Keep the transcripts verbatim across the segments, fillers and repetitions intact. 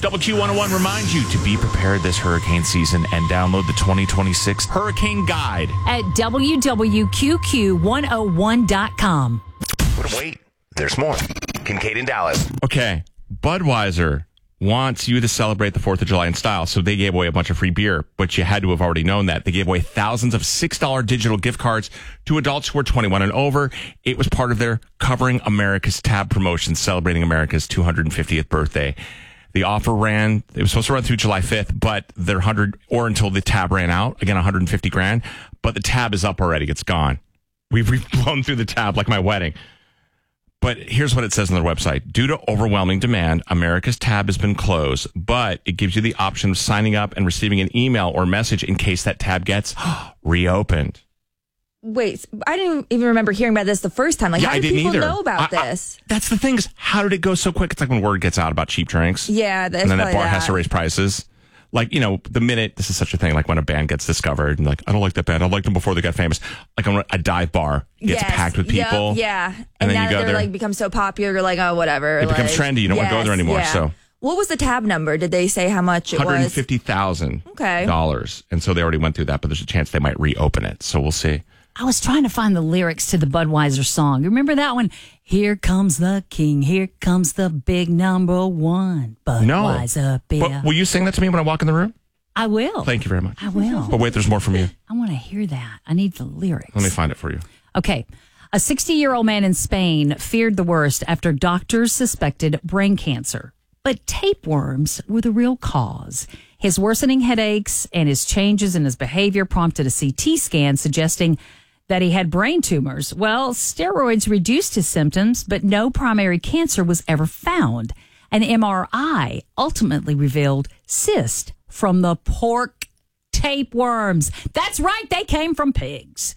Double Q one oh one reminds you to be prepared this hurricane season and download the twenty twenty-six Hurricane Guide at w w q q one oh one dot com. But wait, there's more. Kincaid in Dallas. Okay, Budweiser wants you to celebrate the fourth of July in style, so they gave away a bunch of free beer, but you had to have already known that. They gave away thousands of six dollar digital gift cards to adults who are twenty-one and over. It was part of their Covering America's Tab promotion, celebrating America's two hundred fiftieth birthday. The offer ran, it was supposed to run through July fifth, but their one hundred, or until the tab ran out, again, one hundred fifty grand, but the tab is up already. It's gone. We've blown through the tab like my wedding. But here's what it says on their website. Due to overwhelming demand, America's Tab has been closed, but it gives you the option of signing up and receiving an email or message in case that tab gets reopened. Wait, I didn't even remember hearing about this the first time. Like, yeah, how I did didn't people either. know about I, this? I, that's the thing is, how did it go so quick? It's like when word gets out about cheap drinks. Yeah, that's and then that probably bar that. has to raise prices. Like, you know, the minute, this is such a thing, like when a band gets discovered and like, I don't like that band. I liked them before they got famous. Like on a dive bar gets Yes, packed with yep, people. yeah. And, And then now you go that they're there. like become so popular, you're like, oh, whatever. It like, becomes trendy. You don't want to go there yes, anymore. yeah. So what was the tab number? Did they say how much it one hundred was? fifty thousand dollars. Okay. And so they already went through that, but there's a chance they might reopen it. So we'll see. I was trying to find the lyrics to the Budweiser song. Remember that one? Here comes the king. Here comes the big number one. Budweiser beer. But will you sing that to me when I walk in the room? I will. Thank you very much. I will. But wait, there's more from you. I want to hear that. I need the lyrics. Let me find it for you. Okay. A sixty-year-old man in Spain feared the worst after doctors suspected brain cancer. But tapeworms were the real cause. His worsening headaches and his changes in his behavior prompted a C T scan suggesting that he had brain tumors. Well, steroids reduced his symptoms, but no primary cancer was ever found. An M R I ultimately revealed cyst from the pork tapeworms. That's right, they came from pigs.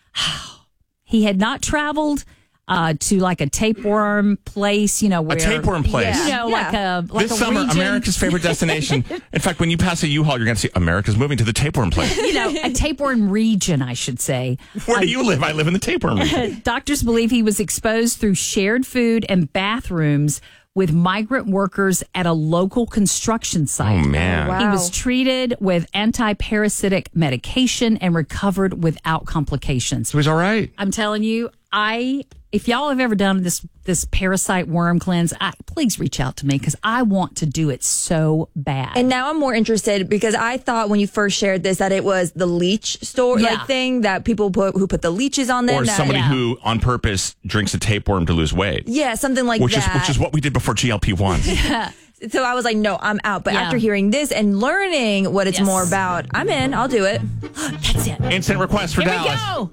He had not traveled uh, to like a tapeworm place, you know, where A tapeworm place. you know, Yeah. like a like This a summer, region. America's favorite destination. In fact, when you pass a U-Haul, you're going to see America's moving to the tapeworm place. you know, a tapeworm region, I should say. Where do you live? I live in the tapeworm region. Doctors believe he was exposed through shared food and bathrooms with migrant workers at a local construction site. Oh, man. Wow. He was treated with anti-parasitic medication and recovered without complications. So he's all right. I'm telling you, I if y'all have ever done this this parasite worm cleanse, I, please reach out to me because I want to do it so bad. And now I'm more interested because I thought when you first shared this that it was the leech store Yeah. like thing that people put who put the leeches on them. Or that- somebody yeah. who, on purpose, drinks a tapeworm to lose weight. yeah, something like Which that. is which is what we did before G L P one. So I was like, no, I'm out. But Yeah. after hearing this and learning what it's Yes. more about, I'm in. I'll do it. That's it. Instant request for Here Dallas. we go.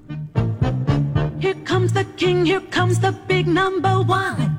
Here comes the king, here comes the big number one.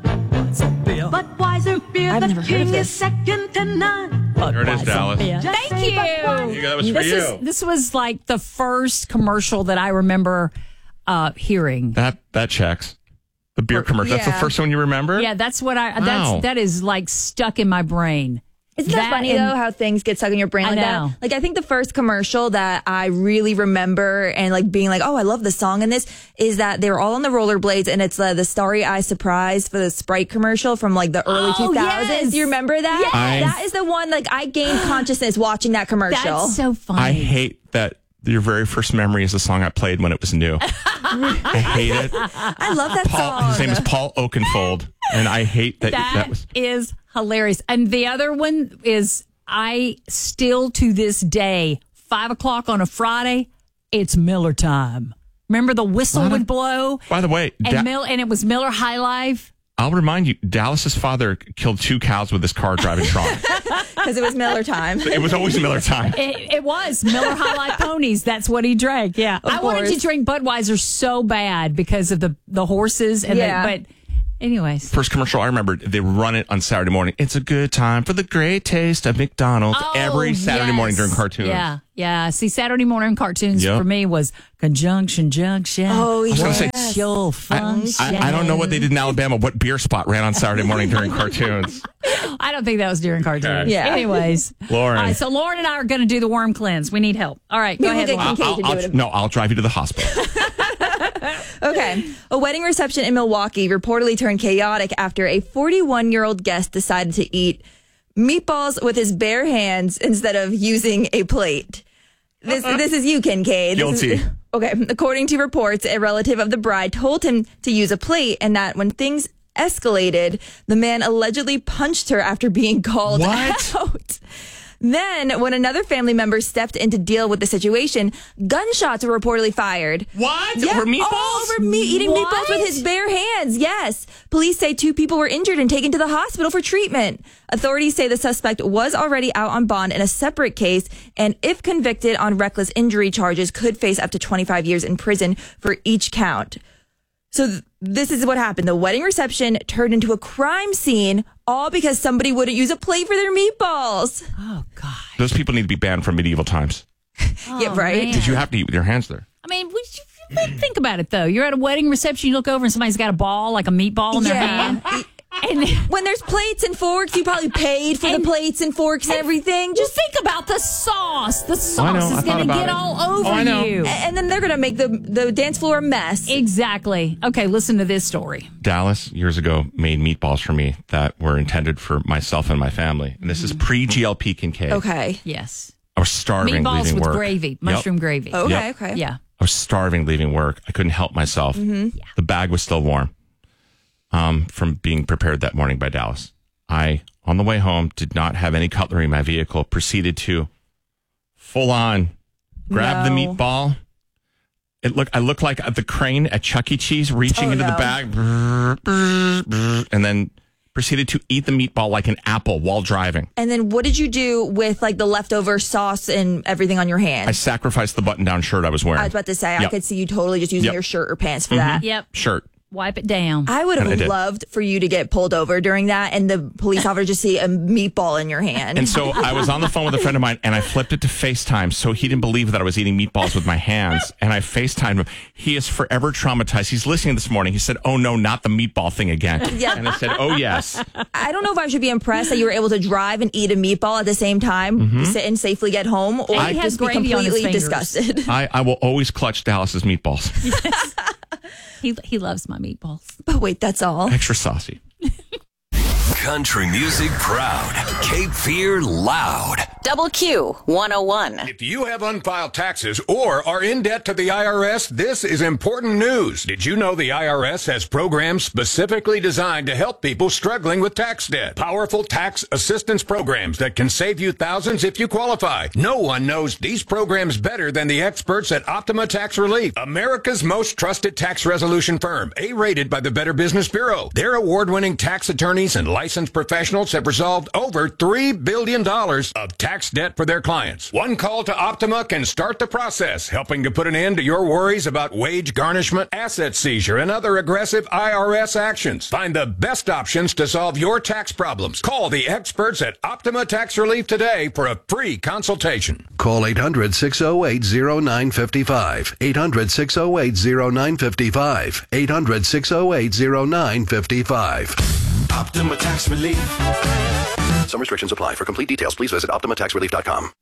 Budweiser beer, I've the never heard king of is this. second to none. There it is, Dallas. Yeah. Just Thank say you. Budweiser. You go, that was for This you. is this was like the first commercial that I remember uh, hearing. That that checks. The beer commercial. That's the Yeah. first one you remember? Yeah, that's what I. Wow. That's that is like stuck in my brain. Isn't that, funny and- though how things get stuck in your brain I like know. that? Like I think the first commercial that I really remember and like being like, oh, I love the song in this is that they were all on the rollerblades and it's uh, the Starry Eye Surprise for the Sprite commercial from like the early Oh, two thousands. yes. Do you remember that? Yes. I- That is the one like I gained consciousness watching that commercial. That's so funny. I hate that your very first memory is the song I played when it was new. I hate it. I love that Paul, song. his name is Paul Oakenfold, and I hate that that, That was. is hilarious. And the other one is I still to this day, five o'clock on a Friday, it's Miller time. Remember the whistle What? would blow? By the way, And Da- Mill and it was Miller High Life. I'll remind you, Dallas's father killed two cows with his car driving drunk. Because it was Miller time. It was always Miller time. It, it was Miller High Life ponies. That's what he drank. Yeah, I wanted course. to drink Budweiser so bad because of the the horses. And Yeah. the, but anyways, First commercial I remember, they run it on Saturday morning. It's a good time for the great taste of McDonald's every Oh, Saturday yes. morning during cartoons. Yeah, yeah. See, Saturday morning cartoons Yep. for me was Conjunction Junction. Oh, I was going to say, yes. Your I, function. I, I don't know what they did in Alabama. What beer spot ran on Saturday morning during cartoons? I don't think that was during cartoons. Okay. Yeah. Anyways, Lauren. All right, so Lauren and I are going to do the worm cleanse. We need help. All right, go Maybe ahead. we'll Lauren. get I'll, Kincaid I'll, to do I'll, it. no, I'll drive you to the hospital. Okay. A wedding reception in Milwaukee reportedly turned chaotic after a forty-one-year-old guest decided to eat meatballs with his bare hands instead of using a plate. This this is you, Kincaid. This Guilty. Is, okay. According to reports, a relative of the bride told him to use a plate, and that when things escalated, the man allegedly punched her after being called What? out. Then, when another family member stepped in to deal with the situation, gunshots were reportedly fired. What? Yeah, Over meatballs? all over me eating What? meatballs with his bare hands. Yes. Police say two people were injured and taken to the hospital for treatment. Authorities say the suspect was already out on bond in a separate case, and if convicted on reckless injury charges, could face up to twenty-five years in prison for each count. So th- this is what happened. The wedding reception turned into a crime scene, all because somebody wouldn't use a plate for their meatballs. Oh, God. Those people need to be banned from medieval times. yeah, right? man. Because you have to eat with your hands there. I mean, we should, think about it, though. You're at a wedding reception, you look over and somebody's got a ball, like a meatball in their Yeah. hand. And When there's plates and forks, you probably paid for And- the plates and forks and everything. just Just think about the sauce. The I sauce know, I is thought going to about get it. all over Oh, I know. you. and then they're gonna make the the dance floor a mess. Exactly. Okay, listen to this story. Dallas years ago made meatballs for me that were intended for myself and my family. And this is pre-G L P Kincaid. Okay. Yes. I was starving Meatballs leaving with work. gravy, Yep. mushroom gravy. Okay. Yep. Okay. Yeah. I was starving leaving work. I couldn't help myself. Mm-hmm. The bag was still warm um, from being prepared that morning by Dallas. I, on the way home, did not have any cutlery in my vehicle, proceeded to full on grab the No. meatball. It look, I look like the crane at Chuck E. Cheese reaching Oh, into the no. bag brrr, brrr, brrr, and then proceeded to eat the meatball like an apple while driving. And then what did you do with like the leftover sauce and everything on your hand? I sacrificed the button-down shirt I was wearing. I was about to say, I Yep. could see you totally just using Yep. your shirt or pants for that. Yep. Shirt. Wipe it down. I would And I have did. loved for you to get pulled over during that and the police officer just see a meatball in your hand. And so I was on the phone with a friend of mine, and I flipped it to FaceTime, so he didn't believe that I was eating meatballs with my hands. And I FaceTimed him. He is forever traumatized. He's listening this morning. He said, "Oh no, not the meatball thing again." Yeah. And I said, "Oh yes." I don't know if I should be impressed that you were able to drive and eat a meatball at the same time, Mm-hmm. sit and safely get home, or And he has just be gravy on his completely fingers. disgusted. I, I will always clutch Dallas's meatballs. He he loves my meatballs. But wait, that's all. Extra saucy. Country music proud. Cape Fear loud. Double Q one oh one. If you have unfiled taxes or are in debt to the I R S, this is important news. Did you know the I R S has programs specifically designed to help people struggling with tax debt? Powerful tax assistance programs that can save you thousands if you qualify. No one knows these programs better than the experts at Optima Tax Relief, America's most trusted tax resolution firm, A-rated by the Better Business Bureau. Their award-winning tax attorneys and licensed professionals have resolved over three billion dollars of tax debt for their clients. One call to Optima can start the process, helping to put an end to your worries about wage garnishment, asset seizure, and other aggressive I R S actions. Find the best options to solve your tax problems. Call the experts at Optima Tax Relief today for a free consultation. Call eight hundred, six oh eight, oh nine five five. eight hundred, six oh eight, oh nine five five. eight hundred, six oh eight, oh nine five five. Optima Tax Relief. Some restrictions apply. For complete details, please visit optima tax relief dot com.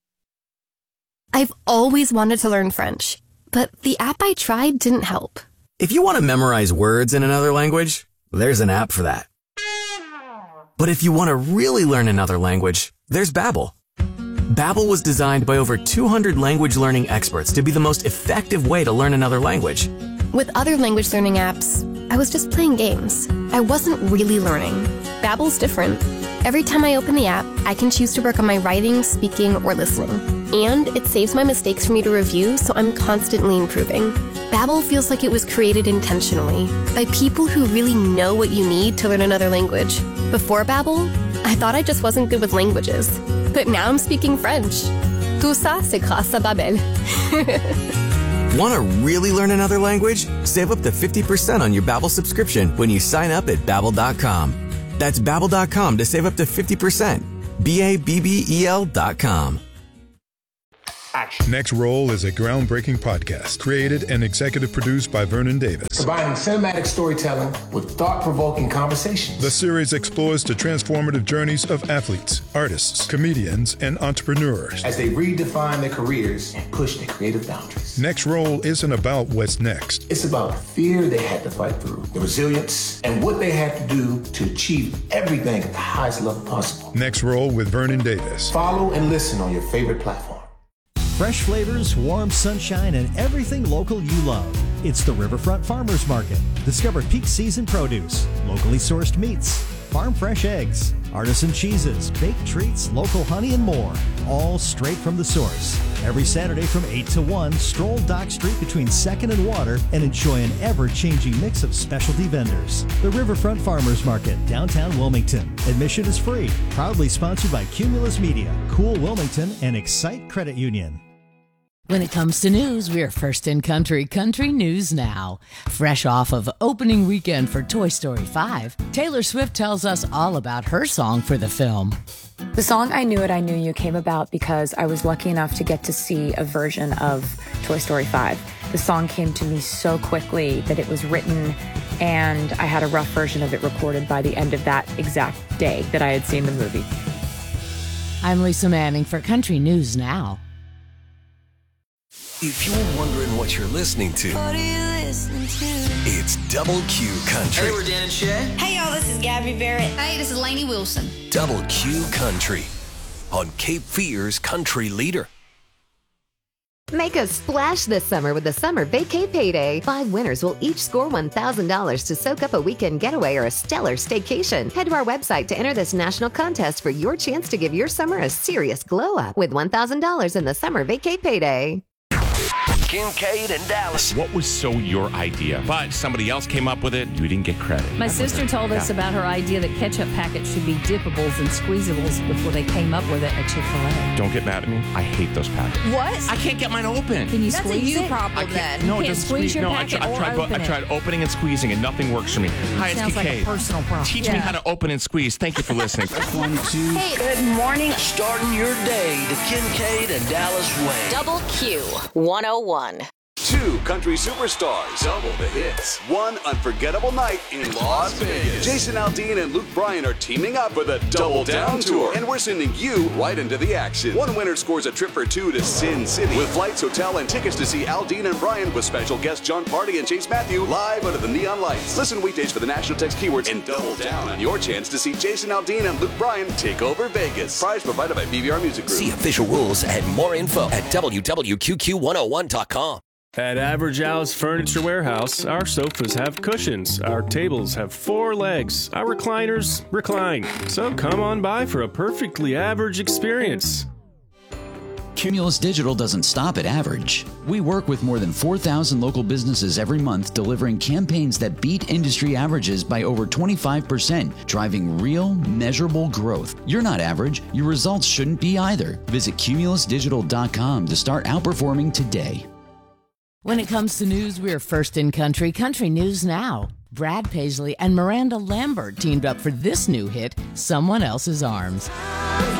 I've always wanted to learn French, but the app I tried didn't help. If you want to memorize words in another language, there's an app for that. But if you want to really learn another language, there's Babbel. Babbel was designed by over two hundred language learning experts to be the most effective way to learn another language. With other language learning apps, I was just playing games. I wasn't really learning. Babbel's different. Every time I open the app, I can choose to work on my writing, speaking, or listening. And it saves my mistakes for me to review, so I'm constantly improving. Babbel feels like it was created intentionally by people who really know what you need to learn another language. Before Babbel, I thought I just wasn't good with languages. But now I'm speaking French. Tout ça, c'est grâce à Babbel. Want to really learn another language? Save up to fifty percent on your Babbel subscription when you sign up at babbel dot com. That's babbel dot com to save up to fifty percent. B A B B E L dot com. At Next Roll is a groundbreaking podcast created and executive produced by Vernon Davis. Combining cinematic storytelling with thought-provoking conversations. The series explores the transformative journeys of athletes, artists, comedians, and entrepreneurs as they redefine their careers and push their creative boundaries. Next Roll isn't about what's next. It's about the fear they had to fight through, the resilience, and what they had to do to achieve everything at the highest level possible. Next Roll with Vernon Davis. Follow and listen on your favorite platform. Fresh flavors, warm sunshine, and everything local you love. It's the Riverfront Farmers Market. Discover peak season produce, locally sourced meats, farm fresh eggs, artisan cheeses, baked treats, local honey, and more. All straight from the source. Every Saturday from eight to one, stroll Dock Street between second and Water and enjoy an ever-changing mix of specialty vendors. The Riverfront Farmers Market, downtown Wilmington. Admission is free. Proudly sponsored by Cumulus Media, Cool Wilmington, and Excite Credit Union. When it comes to news, we're first in country, Country News Now. Fresh off of opening weekend for Toy Story five, Taylor Swift tells us all about her song for the film. The song I Knew It, I Knew You came about because I was lucky enough to get to see a version of Toy Story five. The song came to me so quickly that it was written, and I had a rough version of it recorded by the end of that exact day that I had seen the movie. I'm Lisa Manning for Country News Now. If you're wondering what you're listening to, what are you listening to? It's Double Q Country. Hey, we're Dan and Shay. Hey, y'all, this is Gabby Barrett. Hey, this is Lainey Wilson. Double Q Country on Cape Fear's Country Leader. Make a splash this summer with the Summer Vacay Payday. Five winners will each score one thousand dollars to soak up a weekend getaway or a stellar staycation. Head to our website to enter this national contest for your chance to give your summer a serious glow up with one thousand dollars in the Summer Vacay Payday. Kincaid and Dallas. What was so your idea? But somebody else came up with it. You didn't get credit. My sister told us Yeah. about her idea that ketchup packets should be dippables and squeezables before they came up with it at Chick-fil-A. Don't get mad at me. I hate those packets. What? I can't get mine open. Can you That's a squeeze you it? problem I can't- then. No, You it can't doesn't squeeze your no, packet I, tr- or I tried, open I it. tried opening and squeezing, and nothing works for me. Hi, it's Sounds like a Kincaid. personal problem. Teach me Yeah. how to open and squeeze. Thank you for listening. One, two. Hey, good morning. Starting your day the Kincaid and Dallas way. Double Q one oh one. Two country superstars, double the hits. One unforgettable night in Las Vegas. Jason Aldean and Luke Bryan are teaming up for the Double Down Tour, and we're sending you right into the action. One winner scores a trip for two to Sin City with flights, hotel, and tickets to see Aldean and Bryan with special guests John Party and Chase Matthew live under the neon lights. Listen weekdays for the national text keywords and double down on your chance to see Jason Aldean and Luke Bryan take over Vegas. Prize provided by B V R Music Group. See official rules and more info at W W Q Q one oh one dot com. At Average Al's Furniture Warehouse, our sofas have cushions, our tables have four legs, our recliners recline. So come on by for a perfectly average experience. Cumulus Digital doesn't stop at average. We work with more than four thousand local businesses every month, delivering campaigns that beat industry averages by over twenty-five percent, driving real, measurable growth. You're not average. Your results shouldn't be either. Visit cumulus digital dot com to start outperforming today. When it comes to news, we're first in country, Country News Now. Brad Paisley and Miranda Lambert teamed up for this new hit, Someone Else's Arms.